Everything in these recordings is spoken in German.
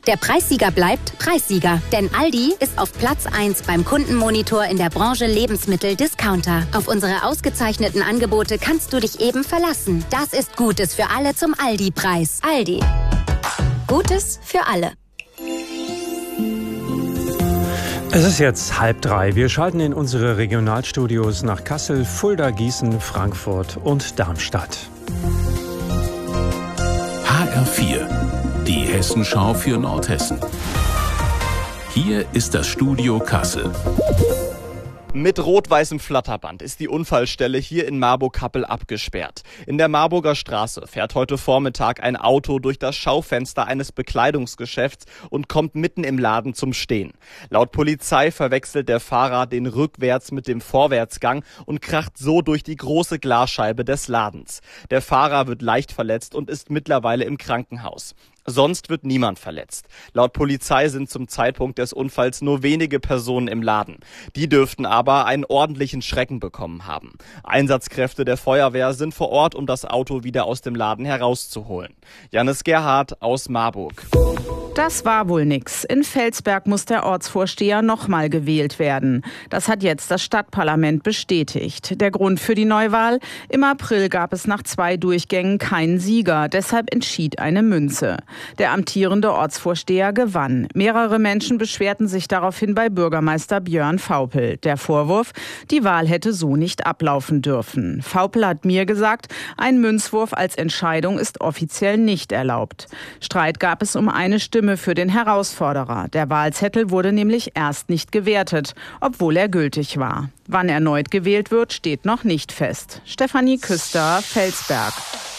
Der Preissieger bleibt Preissieger. Denn Aldi ist auf Platz 1 beim Kundenmonitor in der Branche Lebensmittel-Discounter. Auf unsere ausgezeichneten Angebote kannst du dich eben verlassen. Das ist Gutes für alle zum Aldi-Preis. Aldi. Gutes für alle. Es ist jetzt 2:30. Wir schalten in unsere Regionalstudios nach Kassel, Fulda, Gießen, Frankfurt und Darmstadt. HR4, die Hessenschau für Nordhessen. Hier ist das Studio Kassel. Mit rot-weißem Flatterband ist die Unfallstelle hier in Marburg-Kappel abgesperrt. In der Marburger Straße fährt heute Vormittag ein Auto durch das Schaufenster eines Bekleidungsgeschäfts und kommt mitten im Laden zum Stehen. Laut Polizei verwechselt der Fahrer den Rückwärts mit dem Vorwärtsgang und kracht so durch die große Glasscheibe des Ladens. Der Fahrer wird leicht verletzt und ist mittlerweile im Krankenhaus. Sonst wird niemand verletzt. Laut Polizei sind zum Zeitpunkt des Unfalls nur wenige Personen im Laden. Die dürften aber einen ordentlichen Schrecken bekommen haben. Einsatzkräfte der Feuerwehr sind vor Ort, um das Auto wieder aus dem Laden herauszuholen. Jannis Gerhardt aus Marburg. Das war wohl nix. In Felsberg muss der Ortsvorsteher nochmal gewählt werden. Das hat jetzt das Stadtparlament bestätigt. Der Grund für die Neuwahl? Im April gab es nach 2 Durchgängen keinen Sieger. Deshalb entschied eine Münze. Der amtierende Ortsvorsteher gewann. Mehrere Menschen beschwerten sich daraufhin bei Bürgermeister Björn Vaupel. Der Vorwurf, die Wahl hätte so nicht ablaufen dürfen. Vaupel hat mir gesagt, ein Münzwurf als Entscheidung ist offiziell nicht erlaubt. Streit gab es um eine Stimme für den Herausforderer. Der Wahlzettel wurde nämlich erst nicht gewertet, obwohl er gültig war. Wann erneut gewählt wird, steht noch nicht fest. Stefanie Küster, Felsberg.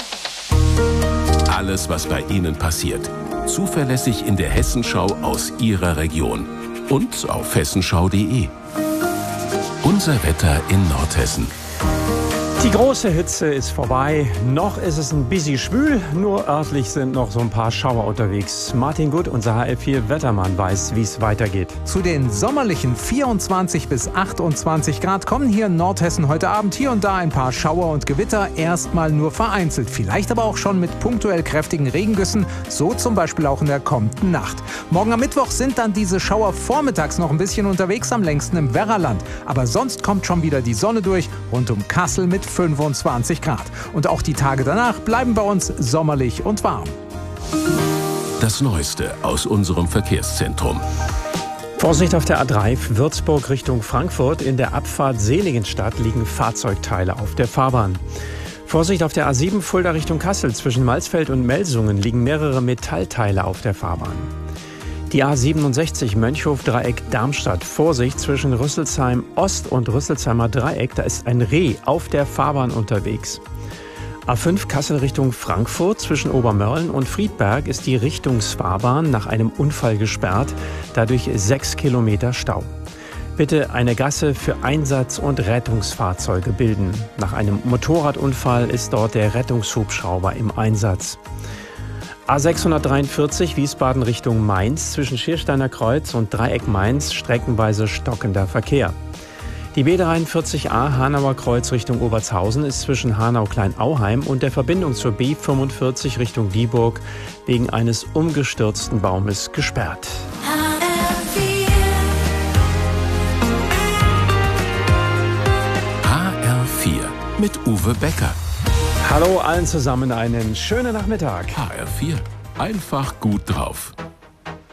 Alles, was bei Ihnen passiert. Zuverlässig in der Hessenschau aus Ihrer Region. Und auf hessenschau.de. Unser Wetter in Nordhessen. Die große Hitze ist vorbei. Noch ist es ein bisschen schwül, nur örtlich sind noch so ein paar Schauer unterwegs. Martin Gutt, unser HR4-Wettermann, weiß, wie es weitergeht. Zu den sommerlichen 24 bis 28 Grad kommen hier in Nordhessen heute Abend hier und da ein paar Schauer und Gewitter. Erstmal nur vereinzelt, vielleicht aber auch schon mit punktuell kräftigen Regengüssen, so zum Beispiel auch in der kommenden Nacht. Morgen am Mittwoch sind dann diese Schauer vormittags noch ein bisschen unterwegs, am längsten im Werraland. Aber sonst kommt schon wieder die Sonne durch, rund um Kassel mit 25 Grad. Und auch die Tage danach bleiben bei uns sommerlich und warm. Das Neueste aus unserem Verkehrszentrum. Vorsicht auf der A3 Würzburg Richtung Frankfurt. In der Abfahrt Seligenstadt liegen Fahrzeugteile auf der Fahrbahn. Vorsicht auf der A7 Fulda Richtung Kassel. Zwischen Malsfeld und Melsungen liegen mehrere Metallteile auf der Fahrbahn. Die A67 Mönchhof-Dreieck Darmstadt. Vorsicht zwischen Rüsselsheim Ost und Rüsselsheimer Dreieck. Da ist ein Reh auf der Fahrbahn unterwegs. A5 Kassel Richtung Frankfurt. Zwischen Obermörlen und Friedberg ist die Richtungsfahrbahn nach einem Unfall gesperrt. Dadurch 6 Kilometer Stau. Bitte eine Gasse für Einsatz- und Rettungsfahrzeuge bilden. Nach einem Motorradunfall ist dort der Rettungshubschrauber im Einsatz. A643 Wiesbaden Richtung Mainz, zwischen Schiersteiner Kreuz und Dreieck Mainz streckenweise stockender Verkehr. Die B43a Hanauer Kreuz Richtung Obertshausen ist zwischen Hanau-Kleinauheim und der Verbindung zur B45 Richtung Dieburg wegen eines umgestürzten Baumes gesperrt. HR4 mit Uwe Becker. Hallo allen zusammen, einen schönen Nachmittag. HR4, einfach gut drauf.